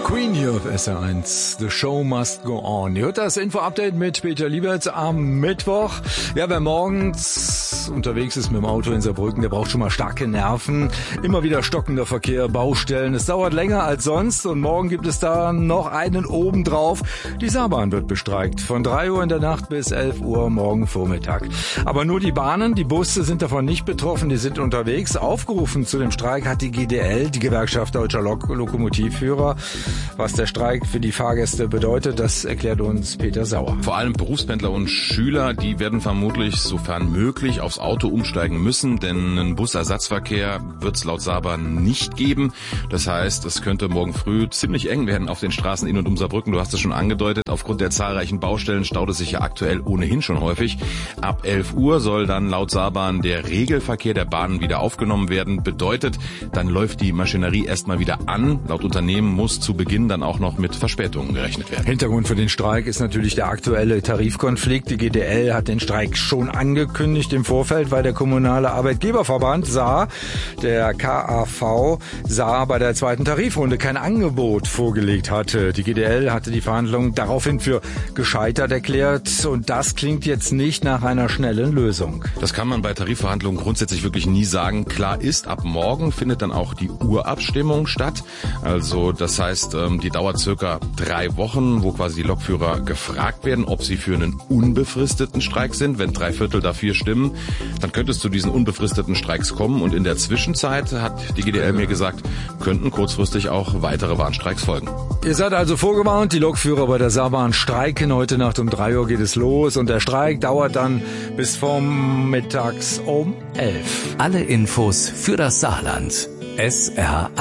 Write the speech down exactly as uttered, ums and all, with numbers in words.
Queen hier auf S R eins. The show must go on. Ihr hört das Info-Update mit Peter Lieberts am Mittwoch. Ja, wer morgens unterwegs ist mit dem Auto in Saarbrücken, der braucht schon mal starke Nerven. Immer wieder stockender Verkehr, Baustellen. Es dauert länger als sonst und morgen gibt es da noch einen obendrauf. Die Saarbahn wird bestreikt. Von drei Uhr in der Nacht bis elf Uhr morgen Vormittag. Aber nur die Bahnen, die Busse sind davon nicht betroffen. Die sind unterwegs. Aufgerufen zu dem Streik hat die G D L, die Gewerkschaft Deutscher Lok- Lokomotivführer. Was der Streik für die Fahrgäste bedeutet, das erklärt uns Peter Sauer. Vor allem Berufspendler und Schüler, die werden vermutlich, sofern möglich, aufs Auto umsteigen müssen, denn einen Busersatzverkehr wird es laut Saarbahn nicht geben. Das heißt, es könnte morgen früh ziemlich eng werden auf den Straßen in und um Saarbrücken. Du hast es schon angedeutet, aufgrund der zahlreichen Baustellen staut es sich ja aktuell ohnehin schon häufig. Ab elf Uhr soll dann laut Saarbahn der Regelverkehr der Bahnen wieder aufgenommen werden. Bedeutet, dann läuft die Maschinerie erstmal wieder an. Laut Unternehmen muss zu Beginn dann auch noch mit Verspätungen gerechnet werden. Hintergrund für den Streik ist natürlich der aktuelle Tarifkonflikt. Die G D L hat den Streik schon angekündigt im Vorfeld, weil der kommunale Arbeitgeberverband Saar, der K A V, Saar bei der zweiten Tarifrunde kein Angebot vorgelegt hatte. Die G D L hatte die Verhandlungen daraufhin für gescheitert erklärt und das klingt jetzt nicht nach einer schnellen Lösung. Das kann man bei Tarifverhandlungen grundsätzlich wirklich nie sagen. Klar ist, ab morgen findet dann auch die Urabstimmung statt. Also das heißt, die dauert circa drei Wochen, wo quasi die Lokführer gefragt werden, ob sie für einen unbefristeten Streik sind. Wenn drei Viertel dafür stimmen, dann könnte es zu diesen unbefristeten Streiks kommen. Und in der Zwischenzeit, hat die G D L mir gesagt, könnten kurzfristig auch weitere Warnstreiks folgen. Ihr seid also vorgewarnt, die Lokführer bei der Saarbahn streiken. Heute Nacht um drei Uhr geht es los und der Streik dauert dann bis vormittags um elf. Alle Infos für das Saarland. S R